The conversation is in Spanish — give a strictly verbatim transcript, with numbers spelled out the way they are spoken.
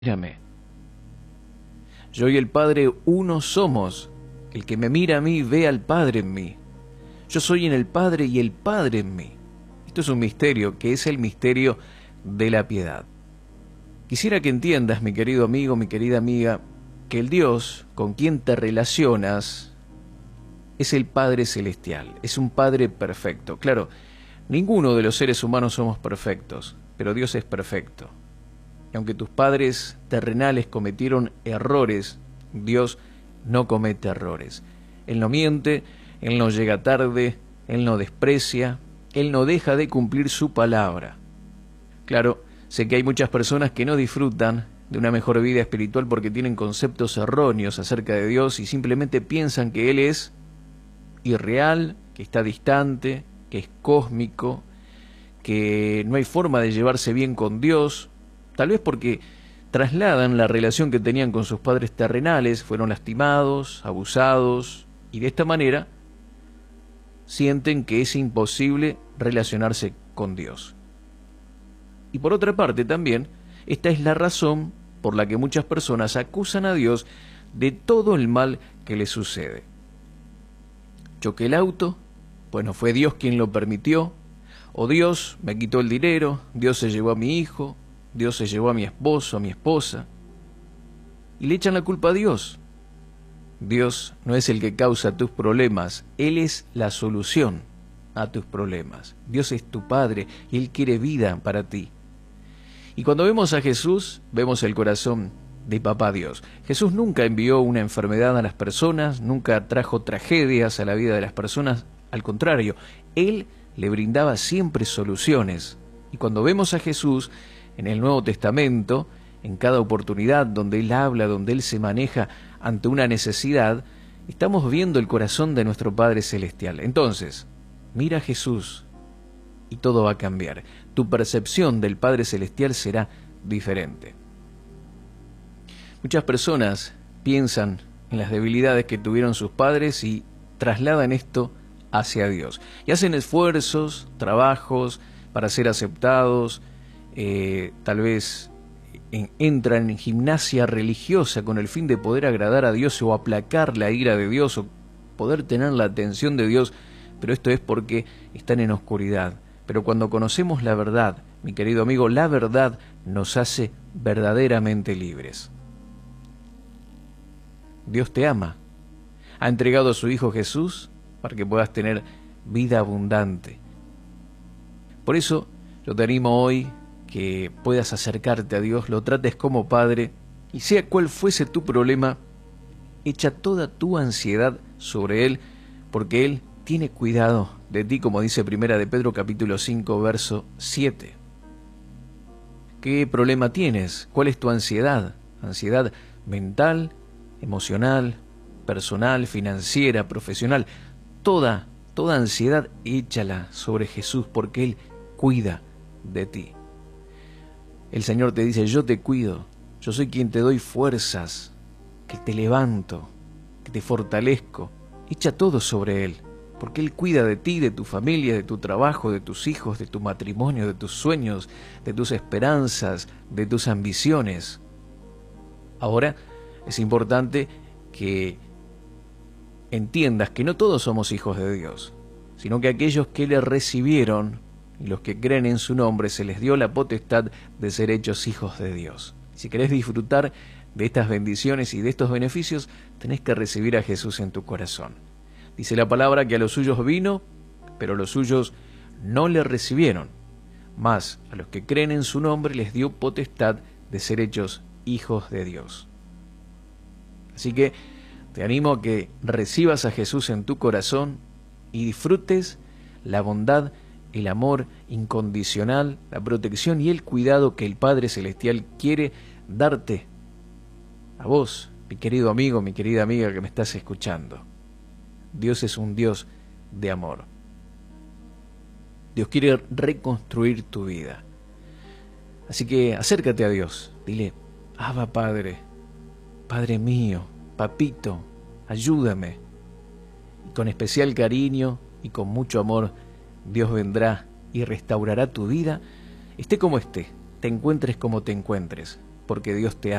mírame. Yo y el Padre uno somos. El que me mira a mí ve al Padre en mí. Yo soy en el Padre y el Padre en mí. Esto es un misterio, que es el misterio de la piedad. Quisiera que entiendas, mi querido amigo, mi querida amiga, que el Dios con quien te relacionas es el Padre Celestial, es un Padre perfecto. Claro, ninguno de los seres humanos somos perfectos, pero Dios es perfecto. Y aunque tus padres terrenales cometieron errores, Dios no comete errores. Él no miente, Él no llega tarde, Él no desprecia, Él no deja de cumplir su palabra. Claro, sé que hay muchas personas que no disfrutan de una mejor vida espiritual porque tienen conceptos erróneos acerca de Dios y simplemente piensan que Él es irreal, que está distante, que es cósmico, que no hay forma de llevarse bien con Dios, tal vez porque trasladan la relación que tenían con sus padres terrenales, fueron lastimados, abusados, y de esta manera sienten que es imposible relacionarse con Dios. Y por otra parte también, esta es la razón por la que muchas personas acusan a Dios de todo el mal que le sucede. Choqué el auto, bueno, fue Dios quien lo permitió, o Dios me quitó el dinero, Dios se llevó a mi hijo, Dios se llevó a mi esposo, a mi esposa, y le echan la culpa a Dios. Dios no es el que causa tus problemas, Él es la solución a tus problemas. Dios es tu Padre y Él quiere vida para ti. Y cuando vemos a Jesús, vemos el corazón de Papá Dios. Jesús nunca envió una enfermedad a las personas, nunca trajo tragedias a la vida de las personas, al contrario, Él le brindaba siempre soluciones. Y cuando vemos a Jesús en el Nuevo Testamento, en cada oportunidad donde Él habla, donde Él se maneja ante una necesidad, estamos viendo el corazón de nuestro Padre Celestial. Entonces, mira a Jesús y todo va a cambiar. Tu percepción del Padre Celestial será diferente. Muchas personas piensan en las debilidades que tuvieron sus padres y trasladan esto hacia Dios. Y hacen esfuerzos, trabajos para ser aceptados, eh, tal vez en, entran en gimnasia religiosa con el fin de poder agradar a Dios o aplacar la ira de Dios o poder tener la atención de Dios, pero esto es porque están en oscuridad. Pero cuando conocemos la verdad, mi querido amigo, la verdad nos hace verdaderamente libres. Dios te ama, ha entregado a su Hijo Jesús para que puedas tener vida abundante. Por eso yo te animo hoy que puedas acercarte a Dios, lo trates como Padre, y sea cual fuese tu problema, echa toda tu ansiedad sobre Él, porque Él tiene cuidado de ti, como dice Primera de Pedro capítulo cinco, verso siete. ¿Qué problema tienes? ¿Cuál es tu ansiedad? ¿Ansiedad mental, emocional, personal, financiera, profesional? Toda, toda ansiedad échala sobre Jesús, porque Él cuida de ti. El Señor te dice, yo te cuido, yo soy quien te doy fuerzas, que te levanto, que te fortalezco. Echa todo sobre Él, porque Él cuida de ti, de tu familia, de tu trabajo, de tus hijos, de tu matrimonio, de tus sueños, de tus esperanzas, de tus ambiciones. Ahora, es importante que entiendas que no todos somos hijos de Dios, sino que aquellos que le recibieron y los que creen en su nombre se les dio la potestad de ser hechos hijos de Dios. Si querés disfrutar de estas bendiciones y de estos beneficios, tenés que recibir a Jesús en tu corazón. Dice la palabra que a los suyos vino, pero los suyos no le recibieron. Mas a los que creen en su nombre les dio potestad de ser hechos hijos de Dios. Así que te animo a que recibas a Jesús en tu corazón y disfrutes la bondad, el amor incondicional, la protección y el cuidado que el Padre Celestial quiere darte a vos, mi querido amigo, mi querida amiga que me estás escuchando. Dios es un Dios de amor. Dios quiere reconstruir tu vida. Así que acércate a Dios, dile, Abba Padre, Padre mío, Papito, ayúdame. Y con especial cariño y con mucho amor, Dios vendrá y restaurará tu vida, esté como esté, te encuentres como te encuentres, porque Dios te